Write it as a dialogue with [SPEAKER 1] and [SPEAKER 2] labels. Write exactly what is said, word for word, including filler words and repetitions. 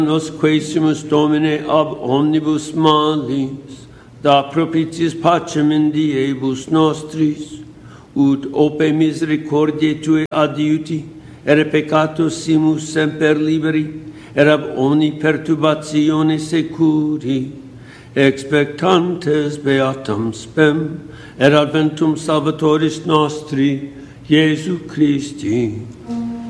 [SPEAKER 1] Nos quaesimus Domine ab omnibus malis, da propitiis pacem in diebus nostris, ut ope misericordiae Tue adiuti, ere peccatus simus semper liberi, et ab omni perturbatione securi, expectantes beatam spem, et adventum Salvatoris nostri, Iesu Christi.